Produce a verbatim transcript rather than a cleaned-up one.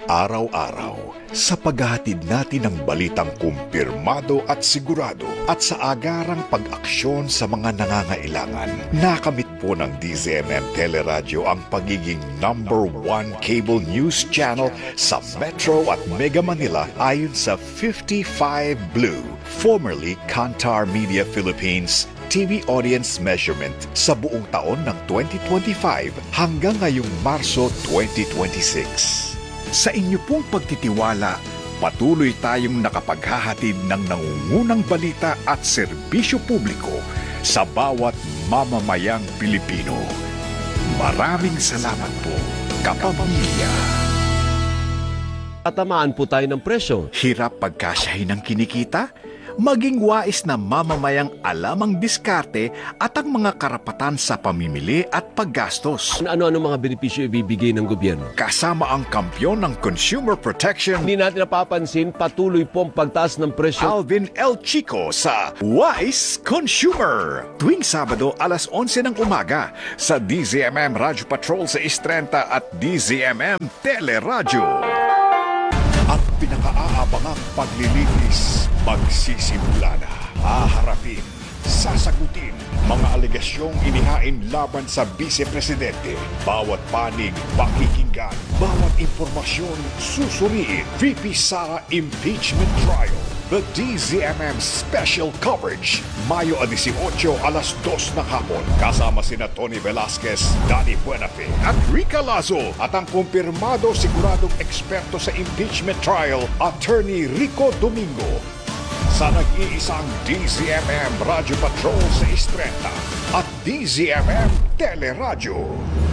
Araw-araw, sa paghahatid natin ng balitang kumpirmado at sigurado at sa agarang pag-aksyon sa mga nangangailangan, nakamit po ng D Z M M Teleradyo ang pagiging number one cable news channel sa Metro at Mega Manila ayon sa fifty-five Blue, formerly Kantar Media Philippines, T V audience measurement sa buong taon ng twenty twenty-five hanggang ngayong Marso twenty twenty-six. Sa inyo pong pagtitiwala, patuloy tayong nakapaghahatid ng nangungunang balita at serbisyo publiko sa bawat mamamayang Pilipino. Maraming salamat po, kapamilya. Tatamaan po tayo ng presyo. Hirap pagkasyahin ng kinikita? Maging wais na mamamayang alam ang diskarte at ang mga karapatan sa pamimili at paggastos. Ano-ano mga benepisyo ibibigay ng gobyerno? Kasama ang kampyon ng consumer protection, Hindi natin napapansin, patuloy po ang pagtaas ng presyo. Alvin L. Chico sa Wise Consumer. Tuwing Sabado, alas onse ng umaga sa D Z M M Radyo Patrol sa Istrenta at D Z M M Teleradyo. Ang pinakaaabangang paglilinis magsisimula na. Haharapin, sasagutin mga alegasyong inihain laban sa Vice Presidente. Bawat panig, pakikinggan. Bawat impormasyon, susuriin. V P Sara Impeachment Trial. The D Z M M Special Coverage. Mayo eighteen, alas dos ng hapon. Kasama sina Tony Velasquez, Danny Buenafe at Rica Lazo. At ang kumpirmado siguradong eksperto sa impeachment trial, Attorney Rico Domingo. Sa nag-iisang D Z M M Radio Patrol sa Istrenta at D Z M M Teleradyo.